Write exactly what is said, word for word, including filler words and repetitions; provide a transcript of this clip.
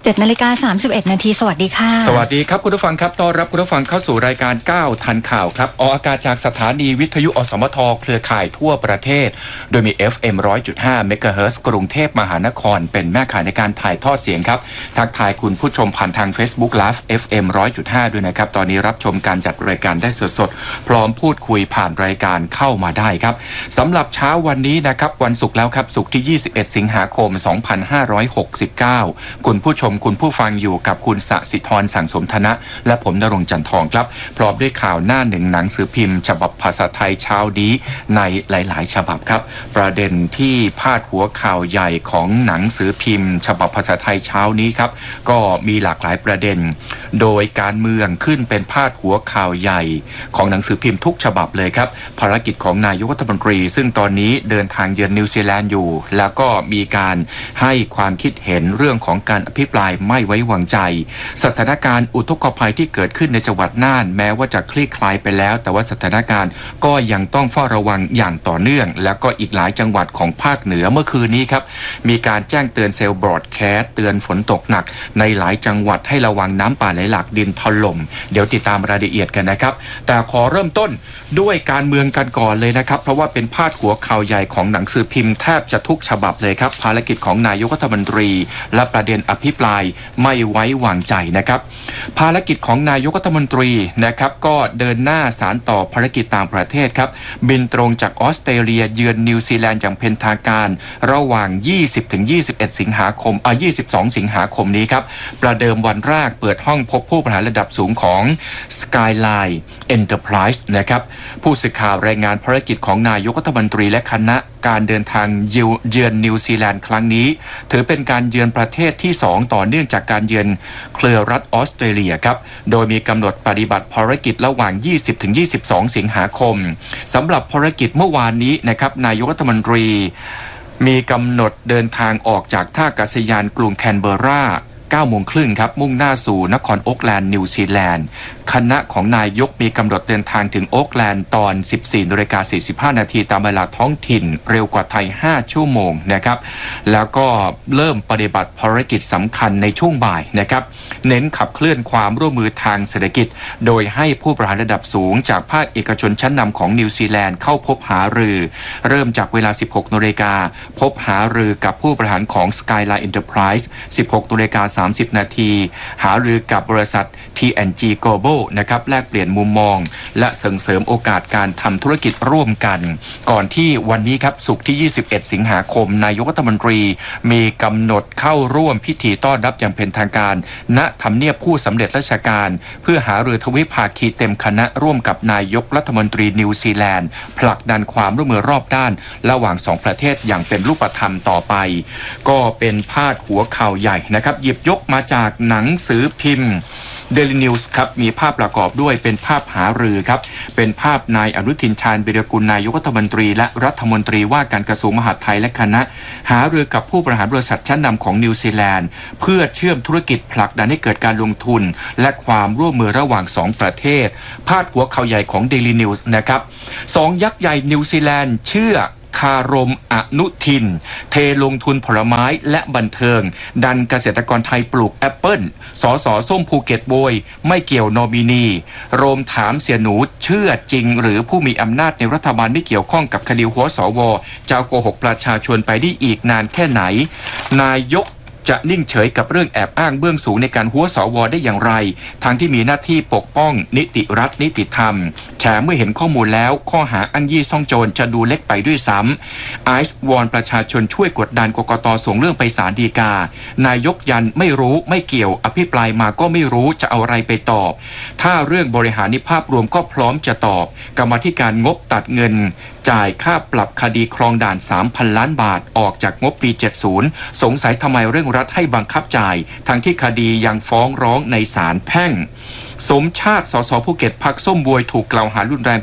เจ็ดนาฬิกาสามสิบเอ็ดนาทีสวัสดีค่ะสวัสดีครับคุณผู้ฟังครับต้อนรับคุณผู้ฟังเข้าสู่รายการก้าวทันข่าวครับออกอากาศจากสถานีวิทยุอสมทเครือข่ายทั่วประเทศโดยมี เอฟ เอ็ม หนึ่งร้อยจุดห้า เมกะเฮิรตซ์กรุงเทพมหานครเป็นแม่ข่ายในการถ่ายทอดเสียงครับทักทายคุณผู้ชมผ่านทาง Facebook Live เอฟ เอ็ม หนึ่งร้อยจุดห้า ด้วยนะครับตอนนี้รับชมการจัดรายการได้สดๆพร้อมพูดคุยผ่านรายการเข้ามาได้ครับสำหรับเช้าวันนี้นะครับวันศุกร์แล้วครับศุกร์ที่ยี่สิบเอ็ดสิงหาคมสองพันห้าร้อยหกสิบเก้าคุณผู้ชมคุณผู้ฟังอยู่กับคุณสศิธรสั่งสมธนะและผมณรงค์จันทองครับพร้อมด้วยข่าวหน้าหนึ่งหนังสือพิมพ์ฉบับภาษาไทยเช้านี้ในหลายๆฉบับครับประเด็นที่พาดหัวข่าวใหญ่ของหนังสือพิมพ์ฉบับภาษาไทยเช้านี้ครับก็มีหลากหลายประเด็นโดยการเมืองขึ้นเป็นพาดหัวข่าวใหญ่ของหนังสือพิมพ์ทุกฉบับเลยครับภารกิจของนายกรัฐมนตรีซึ่งตอนนี้เดินทางเยือนนิวซีแลนด์อยู่แล้วก็มีการให้ความคิดเห็นเรื่องของการอภิปรายไม่ไว้วางใจสถานการณ์อุทกภัยที่เกิดขึ้นในจังหวัดน่านแม้ว่าจะคลี่คลายไปแล้วแต่ว่าสถานการณ์ก็ยังต้องเฝ้าระวังอย่างต่อเนื่องแล้วก็อีกหลายจังหวัดของภาคเหนือเมื่อคืนนี้ครับมีการแจ้งเตือนเซลล์บรอดแคสต์เตือนฝนตกหนักในหลายจังหวัดให้ระวังน้ำป่าไหลหลากดินถล่มเดี๋ยวติดตามรายละเอียดกันนะครับแต่ขอเริ่มต้นด้วยการเมืองกันก่อนเลยนะครับเพราะว่าเป็นพาดหัวข่าวใหญ่ของหนังสือพิมพ์แทบจะทุกฉบับเลยครับภารกิจของนายกรัฐมนตรีและประเด็นอภิปรายไม่ไว้วางใจนะครับภารกิจของนายกรัฐมนตรีนะครับก็เดินหน้าสานต่อภารกิจต่างประเทศครับบินตรงจากออสเตรเลียเยือนนิวซีแลนด์อย่างเป็นทางการระหว่าง ยี่สิบถึงยี่สิบเอ็ด สิงหาคมอ่ะยี่สิบสองสิงหาคมนี้ครับประเดิมวันแรกเปิดห้องพบผู้บริหารระดับสูงของ Skyline Enterprise นะครับผู้สื่อข่าวรายงานภารกิจของนายกรัฐมนตรีและคณะการเดินทางเยือนนิวซีแลนด์ครั้งนี้ถือเป็นการเยือนประเทศที่สองต่อเนื่องจากการเยือนเครือรัฐออสเตรเลียครับโดยมีกำหนดปฏิบัติภารกิจระหว่าง ยี่สิบถึงยี่สิบสอง สิงหาคมสำหรับภารกิจเมื่อวานนี้นะครับนายกรัฐมนตรีมีกำหนดเดินทางออกจากท่าอากาศยานกรุงแคนเบอร์ราเก้าโมงครึ่งครับมุ่งหน้าสู่นครโอ๊คแลนด์นิวซีแลนด์คณะของนายกมีกำหนดเดินทางถึงโอ๊คแลนด์ตอน สิบสี่นาฬิกาสี่สิบห้านาทีตามเวลาท้องถิ่นเร็วกว่าไทยห้าชั่วโมงนะครับแล้วก็เริ่มปฏิบัติภารกิจสำคัญในช่วงบ่ายนะครับเน้นขับเคลื่อนความร่วมมือทางเศรษฐกิจโดยให้ผู้บริหารระดับสูงจากภาคเอกชนชั้นนำของนิวซีแลนด์เข้าพบหารือเริ่มจากเวลา สิบหกนาฬิกาพบหารือกับผู้บริหารของ Skyline Enterprise สิบหกนาฬิกาสามสิบนาทีหารือกับบริษัท ที แอนด์ จี Global นะครับแลกเปลี่ยนมุมมองและส่งเสริมโอกาสการทำธุรกิจร่วมกันก่อนที่วันนี้ครับศุกร์ที่ยี่สิบเอ็ดสิงหาคมนายกรัฐมนตรีมีกำหนดเข้าร่วมพิธีต้อนรับอย่างเป็นทางการณทำเนียบผู้สำเร็จราชการเพื่อหารือทวิภาคีเต็มคณะร่วมกับนายกรัฐมนตรีนิวซีแลนด์ผลักดันความร่วมมือรอบด้านระหว่างสองประเทศอย่างเป็นรูปธรรมต่อไปก็เป็นพาดหัวข่าวใหญ่นะครับหยิบยกมาจากหนังสือพิมพ์Daily News ครับมีภาพประกอบด้วยเป็นภาพหารือครับเป็นภาพนายอนุทินชาญวิรากูลนายกรัฐมนตรีและรัฐมนตรีว่าการกระทรวงมหาดไทยและคณะหารือกับผู้บริหารบริษัทชั้นนำของนิวซีแลนด์เพื่อเชื่อมธุรกิจผลักดันให้เกิดการลงทุนและความร่วมมือระหว่างสองประเทศพาดหัวข่าวใหญ่ของ Daily News นะครับสองยักษ์ใหญ่นิวซีแลนด์เชื่อคารมอนุทินเทลงทุนผลไม้และบันเทิงดันเกษตรกรไทยปลูกแอปเปิ้ลสสส้มภูเก็ตโวยไม่เกี่ยวนอมินีโรมถามเสียหนูเชื่อจริงหรือผู้มีอำนาจในรัฐบาลไม่เกี่ยวข้องกับคดีหัวสวจะโกหกประชาชนไปได้อีกนานแค่ไหนนายกจะนิ่งเฉยกับเรื่องแอบอ้างเบื้องสูงในการหัวสวได้อย่างไรทั้งที่มีหน้าที่ปกป้องนิติรัฐนิติธรรมแฉเมื่อเห็นข้อมูลแล้วข้อหาอ้างยี่ซ่องโจรจะดูเล็กไปด้วยซ้ำไอซ์วอนประชาชนช่วยกดดันกกตส่งเรื่องไปศาลฎีกานายกยันไม่รู้ไม่เกี่ยวอภิปรายมาก็ไม่รู้จะเอาอะไรไปตอบถ้าเรื่องบริหารในภาพรวมก็พร้อมจะตอบกรรมาธิการงบตัดเงินจ่ายค่าปรับคดีคลองด่าน สามพัน ล้านบาทออกจากงบปีเจ็ดสิบสงสัยทำไมเร่งรัดให้บังคับจ่ายทั้งที่คดียังฟ้องร้องในศาลแพ่งสมชาติสสภูเก็ตพรรคส้มบวยถูกกล่าวหารุนแรง